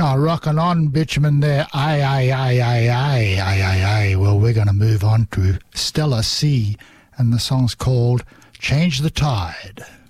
Oh, rocking on, bitumen there. Aye, aye, aye, aye, aye, aye, aye, aye. Well, we're going to move on to Stella C, and the song's called Change the Tide.